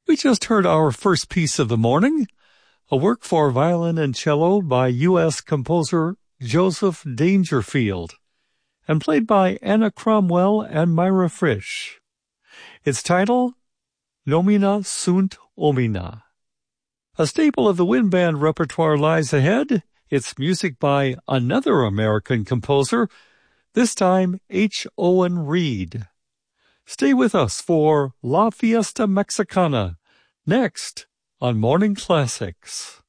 We just heard our first piece of the morning, a work for violin and cello by U.S. composer Joseph Dangerfield, and played by Anna Cromwell and Myra Frisch. Its title, Nomina sunt omnia. A staple of the wind band repertoire lies ahead. It's music by another American composer, this time H. Owen Reed. Stay with us for La Fiesta Mexicana, next on Morning Classics.